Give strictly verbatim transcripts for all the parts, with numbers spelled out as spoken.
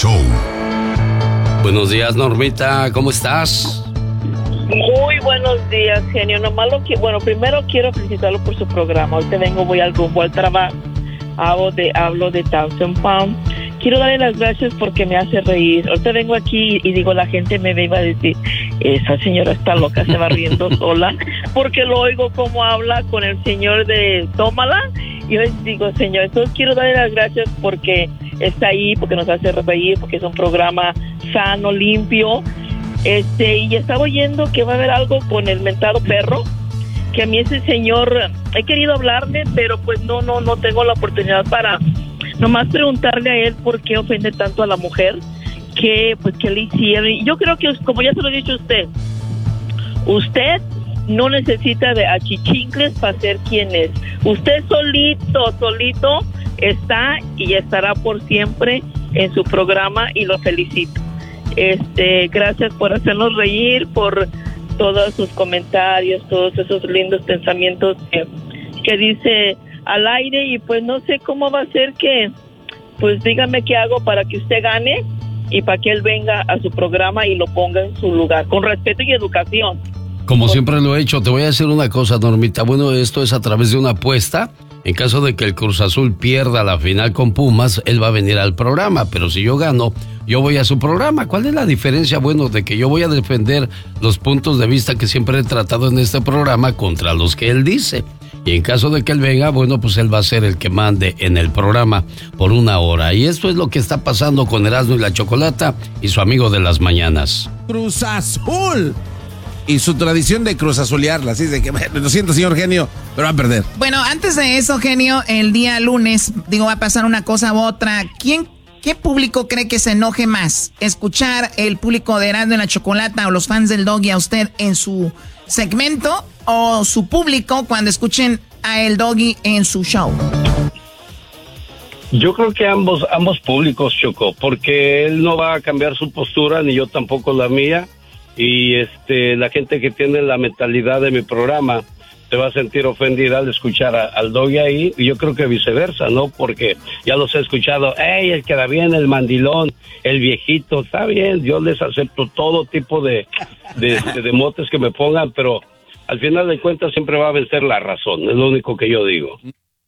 Show. Buenos días, Normita, ¿cómo estás? Muy buenos días, genio. Nomás lo que, bueno, primero quiero felicitarlo por su programa. Ahorita vengo, voy al rumbo al trabajo. Hablo de, hablo de Thousand Pound. Quiero darle las gracias porque me hace reír. Ahorita vengo aquí y digo, la gente me ve y va a decir, esa señora está loca, se va riendo sola, porque lo oigo como habla con el señor de Tómala. Y yo les digo, señor, entonces quiero darle las gracias porque está ahí, porque nos hace reír, porque es un programa sano, limpio. Este, y estaba oyendo que va a haber algo con el mentado perro, que a mí ese señor, he querido hablarle, pero pues no, no, no tengo la oportunidad para nomás preguntarle a él por qué ofende tanto a la mujer, que pues que le hicieron. Y yo creo que, como ya se lo he dicho a usted, usted no necesita de achichincles para ser quien es. Usted solito, solito está y estará por siempre en su programa y lo felicito. Este, gracias por hacernos reír, por todos sus comentarios, todos esos lindos pensamientos que, que dice al aire, y pues no sé cómo va a ser que, pues dígame qué hago para que usted gane y para que él venga a su programa y lo ponga en su lugar, con respeto y educación. Como siempre lo he hecho, te voy a decir una cosa, Normita. Bueno, esto es a través de una apuesta. En caso de que el Cruz Azul pierda la final con Pumas, él va a venir al programa, pero si yo gano, yo voy a su programa. ¿Cuál es la diferencia? Bueno, de que yo voy a defender los puntos de vista que siempre he tratado en este programa contra los que él dice. Y en caso de que él venga, bueno, pues él va a ser el que mande en el programa por una hora. Y esto es lo que está pasando con Erasmo y la Chocolata y su amigo de las mañanas. ¡Cruz Azul! Y su tradición de cruzazulearla, así de que, lo siento, señor genio, pero va a perder. Bueno, antes de eso, genio, el día lunes, digo, va a pasar una cosa u otra. ¿Quién, qué público cree que se enoje más? ¿Escuchar el público de Erasmo y la Chocolata o los fans del Doggy a usted en su segmento, o su público cuando escuchen a el Doggy en su show? Yo creo que ambos, ambos públicos, Choco, porque él no va a cambiar su postura, ni yo tampoco la mía. Y este la gente que tiene la mentalidad de mi programa se va a sentir ofendida al escuchar a, al Doggy ahí, y yo creo que viceversa, ¿no? Porque ya los he escuchado, ¡ey, el que da bien, el mandilón, el viejito! Está bien, yo les acepto todo tipo de, de, de, de motes que me pongan, pero al final de cuentas siempre va a vencer la razón, es lo único que yo digo.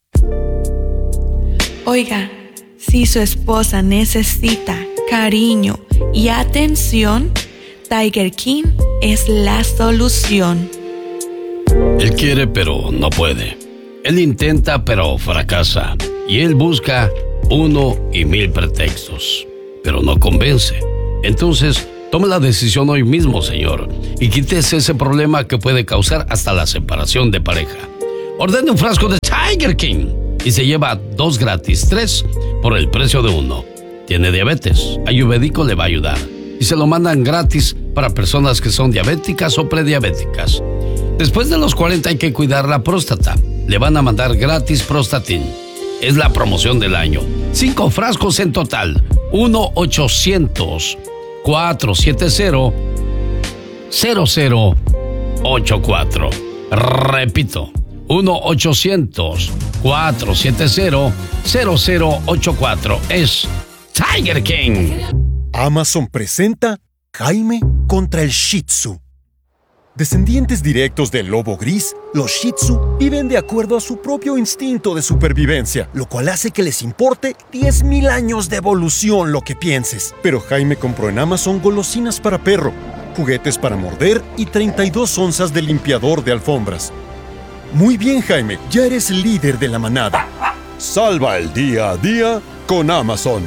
Oiga, si su esposa necesita cariño y atención, Tiger King es la solución. Él quiere, pero no puede. Él intenta, pero fracasa. Y él busca uno y mil pretextos, pero no convence. Entonces, tome la decisión hoy mismo, señor, y quítese ese problema que puede causar hasta la separación de pareja. Ordene un frasco de Tiger King y se lleva dos gratis, tres por el precio de uno. Tiene diabetes, Ayurvédico le va a ayudar. Y se lo mandan gratis para personas que son diabéticas o prediabéticas. Después de los cuarenta hay que cuidar la próstata. Le van a mandar gratis Prostatin. Es la promoción del año. Cinco frascos en total. uno ochocientos, cuatrocientos setenta, cero cero ocho cuatro. Repito, uno ochocientos, cuatrocientos setenta, cero cero ocho cuatro. Es Tiger King. Amazon presenta Jaime contra el Shih Tzu. Descendientes directos del lobo gris, los Shih Tzu viven de acuerdo a su propio instinto de supervivencia, lo cual hace que les importe diez mil años de evolución lo que pienses. Pero Jaime compró en Amazon golosinas para perro, juguetes para morder y treinta y dos onzas de limpiador de alfombras. Muy bien, Jaime, ya eres el líder de la manada. Salva el día a día con Amazon.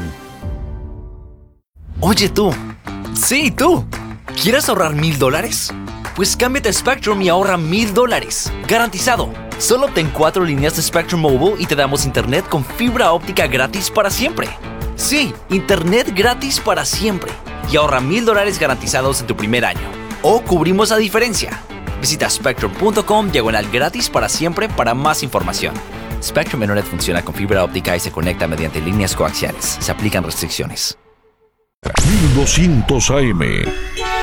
Oye tú, sí tú, ¿quieres ahorrar mil dólares? Pues cámbiate a Spectrum y ahorra mil dólares, garantizado. Solo obtén cuatro líneas de Spectrum Mobile y te damos internet con fibra óptica gratis para siempre. Sí, internet gratis para siempre. Y ahorra mil dólares garantizados en tu primer año. O cubrimos la diferencia. Visita spectrum punto com diagonal gratis para siempre para más información. Spectrum Internet funciona con fibra óptica y se conecta mediante líneas coaxiales. Se aplican restricciones. mil doscientos A M,